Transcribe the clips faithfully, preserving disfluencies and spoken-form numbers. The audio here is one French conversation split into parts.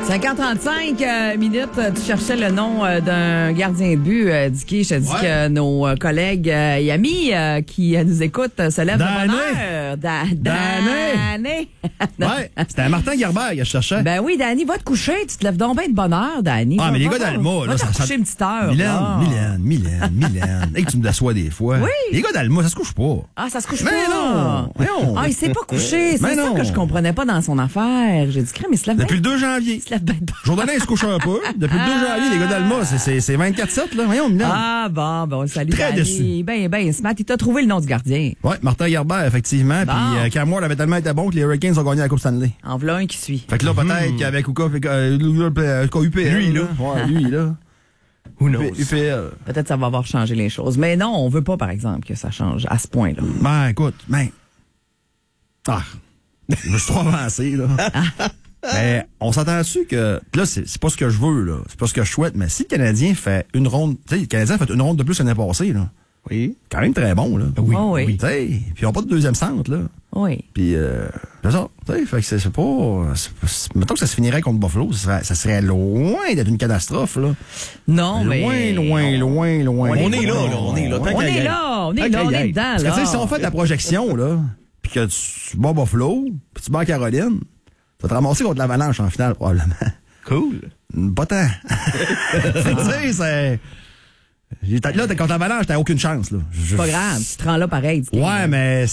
cinq heures trente-cinq euh, minutes, tu cherchais le nom euh, d'un gardien de but. Euh, Dicky, je te dis ouais. que nos euh, collègues euh, et amis euh, qui euh, nous écoutent euh, se lèvent de bonheur. Da- Danny. Ouais, c'était Martin Gerber que je cherchais. Ben oui, Danny, va te coucher. Tu te lèves donc bien de bonne heure, Danny. Ah, va, mais les va, gars d'Alma, là, ça ça... coucher une petite heure. Mylène, ah. Mylène, Mylène, Mylène. Hey, tu me déçois des fois. Oui. Les gars d'Alma, ça se couche pas. Ah, ça se couche mais pas. Non, mais non. Ah, il s'est pas couché. C'est mais ça non. que je comprenais pas dans son affaire. J'ai dit, crème, il se lève Depuis bien. le deux janvier. Il se lève bien de bonne heure. Jourdain, il se couche un peu. Depuis le deux janvier, les gars d'Alma, c'est, c'est, c'est vingt-quatre sept, là. Voyons, Mylène. Ah, bon, bon, salut. Très Danny. déçu. Ben, ben, ce matin, il t'a trouvé le nom du gardien. Ouais, Martin Gerber, effectivement. Bon. Puis euh, Cam Ward avait tellement été bon que les Hurricanes ont gagné la Coupe Stanley. En voilà un qui suit. Fait que là, peut-être qu'avec Uka, euh, U P L. Lui, là. Ouais, lui, là. Who knows? U P L. Peut-être que ça va avoir changé les choses. Mais non, on veut pas, par exemple, que ça change à ce point-là. Ben, écoute, ben. Ah. Je me suis trop avancé, là. Mais on s'entend dessus que. Là, c'est, c'est pas ce que je veux, là. C'est pas ce que je souhaite. Mais si le Canadien fait une ronde. Tu sais, le Canadien a fait une ronde de plus l'année passée, là. Oui. Quand même très bon, là. Oui. Oh, oui. Tu sais. Puis ils n'ont pas de deuxième centre, là. Oui. Puis, euh, c'est ça. Tu sais, fait que c'est, c'est pas. C'est, c'est, mettons que ça se finirait contre Buffalo, ça serait, ça serait loin d'être une catastrophe, là. Non, loin, mais. Loin, loin, loin, On, loin. est là, là. On est là. On est là, on est là, on est dedans, Parce que, tu sais, là. si on fait de la projection, là, puis que tu bats Buffalo, puis tu bats Caroline, tu vas te ramasser contre l'Avalanche en finale, probablement. Cool. Pas tant. Tu sais, c'est. Là, t'es contre l'Avalanche, t'as aucune chance, là. Je- C'est pas grave, tu te rends là pareil. tu- Ouais, mais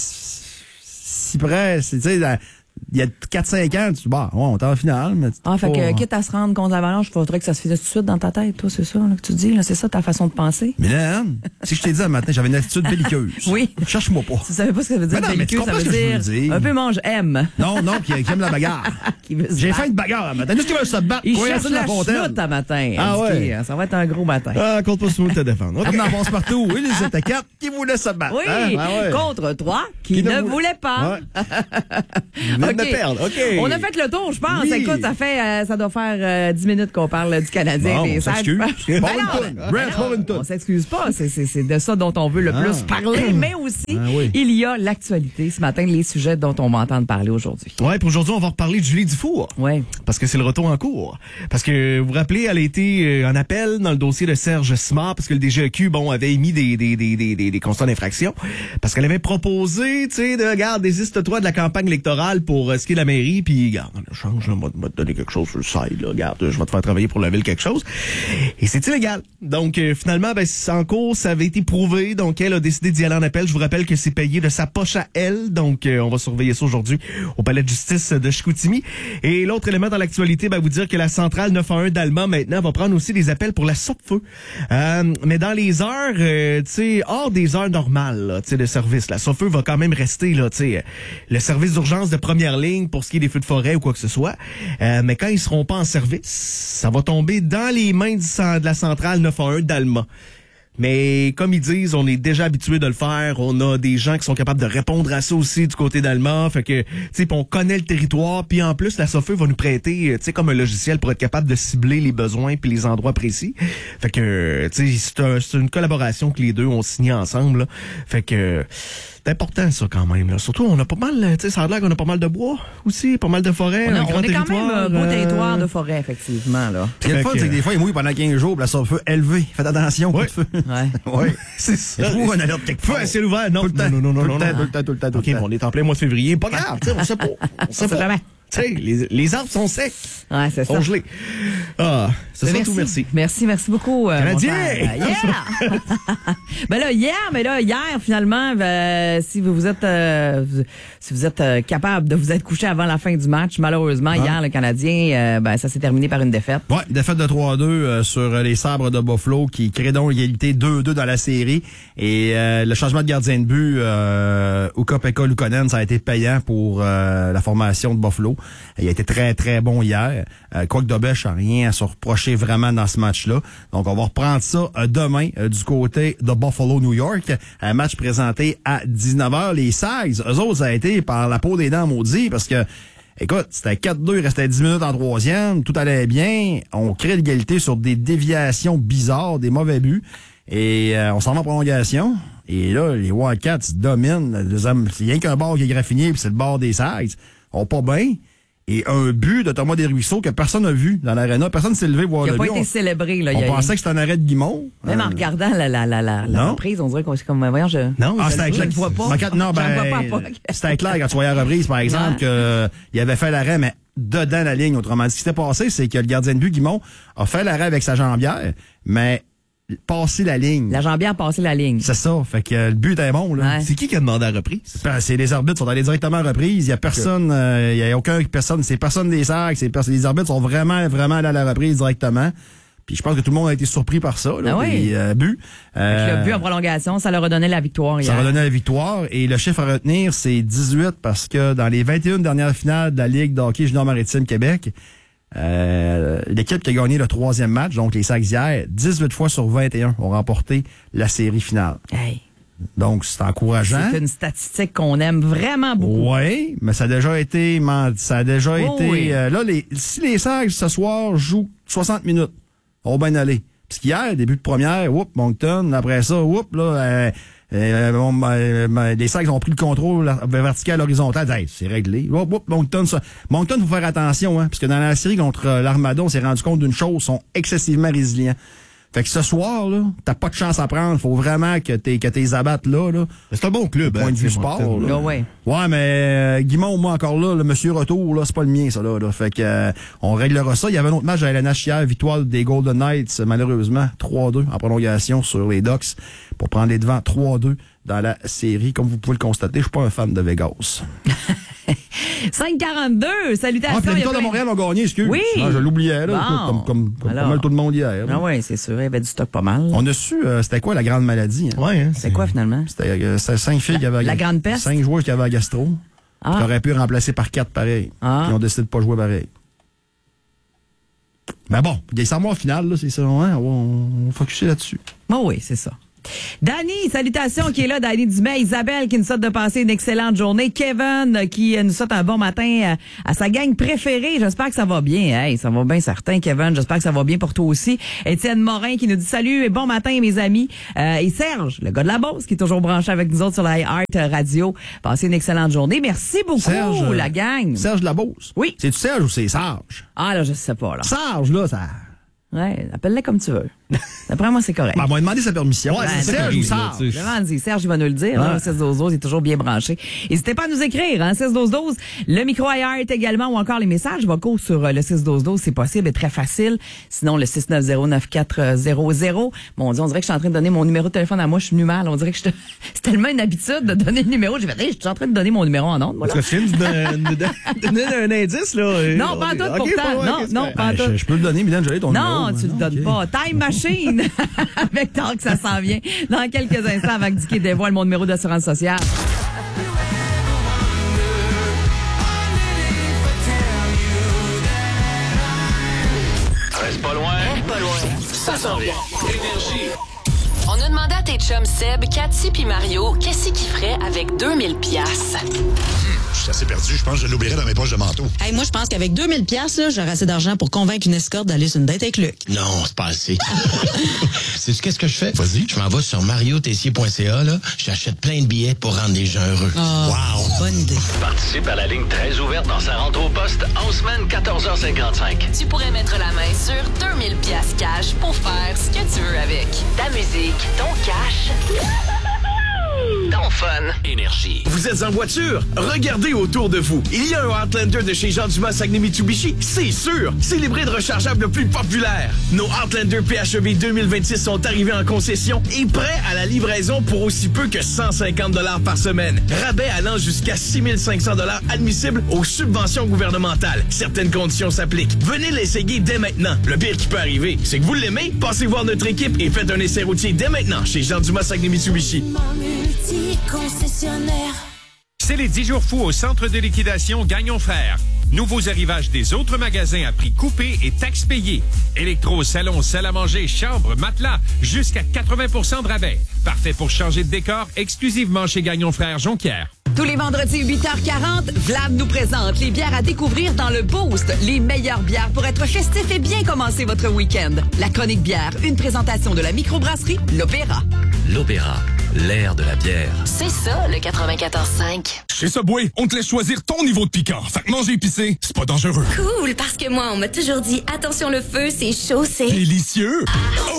si près, c'est, tu sais, dans- il y a quatre cinq ans, tu dis, bah, ouais, on est en finale, mais. Ah, fait pas- que, quitte à se rendre contre l'Avalanche, il faudrait que ça se finisse tout de suite dans ta tête, toi, c'est ça, là, que tu dis, là, c'est ça ta façon de penser? Mylène, si je t'ai dit un matin, j'avais une attitude belliqueuse. Oui. Cherche-moi pas. Tu savais pas ce que ça veut dire, Mais non, mais tu belliqueux, ça comprends veut ce que je dire, veux dire. un peu mange M. Non, non, qui, qui aime la bagarre. Qui veut se J'ai battre. faim de bagarre un matin. Juste qu'ils veulent se battre. Il coincés cherche de la fontaine. chenoute à matin. Ah indiqué, ouais. hein, ça va être un gros matin. Ah, compte pas sur nous de te défendre. Comme dans Passe Partout. Oui, les étaient quatre qui voulaient se battre. Oui, Hein? Ah ouais. contre trois qui, Qui ne ne voulaient pas. Ouais. Vous venez de OK. perdre. OK. On a fait le tour, je pense. Oui. Écoute, ça fait, euh, ça doit faire euh, dix minutes qu'on parle du Canadien. Bon, des on Sags. s'excuse. Ben Pas non, une toune. ben Brent, non, pas une toune. on s'excuse pas. C'est, c'est, c'est de ça dont on veut le Ah. plus parler. Mais aussi, Ah oui. il y a l'actualité ce matin, les sujets dont on va entendre parler aujourd'hui. Ouais, pour aujourd'hui, on va reparler de Julie Dufour. Ouais. Parce que c'est le retour en cours. Parce que, vous vous rappelez, elle a été euh, en appel dans le dossier de Serge Simard, parce que le D G E Q, bon, avait émis des, des, des, des, des, des constats d'infraction. Parce qu'elle avait proposé, tu sais, de, regarde, désiste-toi de la campagne électorale pour euh, ce qui est de la mairie, puis, regarde, on change, là, on va te donner quelque chose sur le side, là, regarde, je vais te faire travailler pour la ville quelque chose. Et c'est illégal. Donc, euh, finalement, ben, c'est en cours, ça avait été prouvé, donc elle a décidé d'y aller en appel. Je vous rappelle que c'est payé de sa poche à elle, donc euh, on va surveiller ça aujourd'hui au palais de justice de Chicoutimi. Et l'autre élément dans l'actualité, ben, vous dire que la centrale neuf cent un d'Alma, maintenant, va prendre aussi des appels pour la Sopfeu. Euh, mais dans les heures, euh, tu sais, hors des heures normales, tu sais, de service, la Sopfeu va quand même rester, là, tu sais, le service d'urgence de première ligne pour ce qui est des feux de forêt ou quoi que ce soit. Euh, mais quand ils seront pas en service, ça va tomber dans les mains du, de la centrale neuf cent un d'Alma. Mais comme ils disent, on est déjà habitué de le faire. On a des gens qui sont capables de répondre à ça aussi du côté d'Alma. Fait que, tu sais, on connaît le territoire. Puis en plus, la Sopfeu va nous prêter, tu sais, comme un logiciel pour être capable de cibler les besoins puis les endroits précis. Fait que, tu sais, c'est, un, c'est une collaboration que les deux ont signé ensemble. Là. Fait que c'est important ça quand même. Là. Surtout, on a pas mal, tu sais, ça a l'air qu'on a pas mal de bois aussi, pas mal de forêts. On, a, un on grand est quand même un beau euh, territoire de forêt, effectivement, là. Ce qui est le fun, Fait que- c'est que des fois, il mouille pendant quinze jours, puis la sauve feu élevé. Faites attention, Ouais. coup de feu. Ouais. Ouais. C'est ça. Je trouve un alerte quelque Feu part. à ciel ouvert, non. Tout le temps. Non, non, non, tout non, le temps, non. tout le temps, tout le temps, tout OK, le bon, temps. on est en plein mois de février. Pas grave, tu sais, on sait pas. On sait sait pas. jamais. Tu sais, les, les arbres sont secs. Ouais, c'est ça. Sont gelés. Ah, c'est ça tout, merci. Merci, merci beaucoup. Euh, Canadien! mon cher. Yeah! Ben là, hier, mais là, hier, finalement, ben, si vous, vous êtes euh, vous- si vous êtes euh, capable de vous être couché avant la fin du match, malheureusement, hier, le Canadien, euh, ben, ça s'est terminé par une défaite. Ouais, défaite de trois à deux euh, sur euh, les Sabres de Buffalo qui crée donc l'égalité deux deux dans la série. Et euh, le changement de gardien de but, euh, Ukko-Pekka Luukkonen, ça a été payant pour euh, la formation de Buffalo. Il a été très, très bon hier. Euh, Quoique Dobèche n'a rien à se reprocher vraiment dans ce match-là. Donc, on va reprendre ça euh, demain euh, du côté de Buffalo, New York. Un match présenté à dix-neuf heures. Les Sags, eux autres, ça a été par la peau des dents maudits parce que écoute, c'était quatre deux, il restait dix minutes en troisième, tout allait bien. On crée l'égalité sur des déviations bizarres, des mauvais buts. Et euh, on s'en va en prolongation. Et là, les Wildcats dominent. Le deuxième, c'est rien qu'un bord qui est graffiné, puis c'est le bord des Sags. On pas bien. et un but de Thomas Desruisseaux que personne n'a vu dans l'aréna. Personne ne s'est levé voir Il le n'a but. pas été on, célébré. Là, on il y a... pensait que c'était un arrêt de Guimond. Même euh, en regardant la, la, la, la, la reprise, on dirait qu'on c'est comme, voyons, je... Non, Ah, c'était je clair. ne vois pas. Ben, quand- non, Je ne vois ben, pas à Puck. c'était clair quand tu voyais la reprise, par exemple, Ouais. que euh, il avait fait l'arrêt, mais dedans la ligne. Autrement dit, ce qui s'est passé, c'est que le gardien de but, Guimond, a fait l'arrêt avec sa jambière, mais passé la ligne. La jambière a passé la ligne. C'est ça. Fait que euh, le but est bon, là. Ouais. C'est qui qui a demandé la reprise? Ben, c'est les arbitres sont allés directement à reprise. Il y a personne, euh, il y a aucun personne, c'est personne des sacs, c'est pers- les arbitres sont vraiment, vraiment allés à la reprise directement. Puis je pense que tout le monde a été surpris par ça, là, Ah oui. les euh, buts. Euh, Le but en prolongation, ça leur a donné la victoire hier. ça redonnait la victoire. Et le chiffre à retenir, c'est dix-huit parce que dans les vingt et une dernières finales de la Ligue de hockey junior maritime Québec, euh, l'équipe qui a gagné le troisième match, donc les Sacs hier, dix-huit fois sur vingt et un ont remporté la série finale. Hey, Donc c'est encourageant. c'est une statistique qu'on aime vraiment beaucoup. Oui, mais ça a déjà été, man- ça a déjà Oh été, oui. euh, là, les, si les Sags ce soir jouent soixante minutes, on va bien aller. Parce qu'hier, début de première, whoop, Moncton, après ça, whoop, là, euh, euh, bon, euh, euh, les Sags ont pris le contrôle la- vertical, horizontal. Hey, c'est réglé. Whoop, whoop, Moncton, ça. Moncton, faut faire attention, hein, parce que dans la série contre euh, l'Armada, on s'est rendu compte d'une chose, ils sont excessivement résilients. Fait que ce soir, là, t'as pas de chance à prendre. Faut vraiment que t'es, que t'es abattes là, là. C'est un bon club. Point hein, de vue tu sais, sport, Moncton, là. Ah ouais. Ouais, mais euh, Guimond, moi encore là, le monsieur retour, là, c'est pas le mien, ça là. là. Fait que euh, on réglera ça. Il y avait un autre match à la L N H hier, victoire des Golden Knights, malheureusement, trois deux en prolongation sur les Ducks pour prendre les devants trois deux dans la série. Comme vous pouvez le constater, je suis pas un fan de Vegas. cinq quarante-deux, salutations. Ah, puis la il y a victoire de plein- Montréal ont gagné, excuse. Oui. Ah, je l'oubliais, là, Bon. comme, comme, comme Alors. pas mal tout le monde hier. là. Ah oui, c'est sûr, il y avait du stock pas mal. On a su, euh, c'était quoi la grande maladie? Hein? Ouais, hein, C'est quoi finalement? C'était euh, c'était cinq filles qui avaient La grande peste? Cinq joueurs qui avaient la gastro. Ah. Qui auraient pu remplacer par quatre pareil. Ah. Qui ont décidé de pas jouer pareil. Mais bon, il y a ça moi au final, là, c'est ça. Hein? On, on va focuser là-dessus. Oh oui, c'est ça. Dani, salutations qui est là, Dani Dumais, Isabelle qui nous souhaite de passer une excellente journée, Kevin euh, qui euh, nous souhaite un bon matin euh, à sa gang préférée. J'espère que ça va bien. Hey, ça va bien certain, Kevin. J'espère que ça va bien pour toi aussi. Étienne Morin qui nous dit salut et bon matin mes amis. Euh, et Serge, le gars de la Beauce qui est toujours branché avec nous autres sur la Art Radio. Passez une excellente journée. Merci beaucoup Serge, euh, la gang. Serge Labose. Oui. C'est-tu Serge ou c'est Sarge? Ah là, je sais pas là. Sarge, là, ça. Ouais, appelle-le comme tu veux. D'après moi, c'est correct. Ben, on va demander sa permission. Ouais, c'est ça Serge qui ou arrive, là, Sarge? tu sais. Demande-y. Serge, il va nous le dire. Là, six douze douze, il est toujours bien branché. N'hésitez pas à nous écrire, hein, six douze douze. Le micro ailleurs également, ou encore les messages vocaux sur euh, le six douze douze, c'est possible et très facile. Sinon, le six neuf zéro neuf quatre zéro zéro. Bon, on dit, on dirait que je suis en train de donner mon numéro de téléphone à moi. Je suis venu mal. On dirait que je te... c'est tellement une habitude de donner le numéro. J'ai fait, hey, je suis en train de donner mon numéro en ondes, moi, là. Est-ce que tu viens de nous de- donner un indice, là? Non, pas en tout, pourtant. Non, non, pas en Ben, tout. je, je peux le donner, Mylène, j'allais ton Non, numéro. tu le hein, donnes ok. pas. Time Machine avec tant que ça s'en vient. Dans quelques instants, avant que Dicky dévoile mon numéro d'assurance sociale. Reste pas loin. Reste pas loin. Ça s'en vient. Énergie. On a demandé à tes chums Seb, Cathy puis Mario qu'est-ce qu'ils feraient avec deux mille piastres. Je suis assez perdu. Je pense que je l'oublierai dans mes poches de manteau. Hey, moi, je pense qu'avec deux mille piastres, là, j'aurais assez d'argent pour convaincre une escorte d'aller sur une date avec Luc. Non, c'est pas assez. Sais-tu qu'est-ce que je fais? Vas-y. Je m'en vais sur mario tessier point c a, là. J'achète plein de billets pour rendre les gens heureux. Oh, Wow! bonne idée. Participe à la ligne très ouverte dans sa rentre au poste en semaine quatorze heures cinquante-cinq. Tu pourrais mettre la main sur deux mille piastres cash pour faire ce que tu veux avec. Ta musique, ton cash, ton fun. Énergie. Vous êtes en voiture? Regardez autour de vous. Il y a un Outlander de chez Jean Dumas Saguenay-Mitsubishi, c'est sûr. C'est l'hybride rechargeable le plus populaire. Nos Outlander P H E V deux mille vingt-six sont arrivés en concession et prêts à la livraison pour aussi peu que cent cinquante dollars par semaine. Rabais allant jusqu'à six mille cinq cents dollars admissibles aux subventions gouvernementales. Certaines conditions s'appliquent. Venez l'essayer dès maintenant. Le pire qui peut arriver, c'est que vous l'aimez, passez voir notre équipe et faites un essai routier dès maintenant chez Jean Dumas Saguenay-Mitsubishi. C'est les dix jours fous au centre de liquidation Gagnon Frères. Nouveaux arrivages des autres magasins à prix coupé et taxes payées. Électro, salon, salle à manger, chambre, matelas, jusqu'à quatre-vingts pour cent de rabais. Parfait pour changer de décor exclusivement chez Gagnon Frères Jonquière. Tous les vendredis, huit heures quarante, Vlad nous présente les bières à découvrir dans le Boost. Les meilleures bières pour être festif et bien commencer votre week-end. La chronique bière, une présentation de la microbrasserie L'Opéra. L'Opéra, l'air de la bière. C'est ça, le quatre-vingt-quatorze cinq. Chez Subway, on te laisse choisir ton niveau de piquant. Fait que manger épicé, c'est pas dangereux. Cool, parce que moi, on m'a toujours dit, attention le feu, c'est chaud, c'est... Délicieux!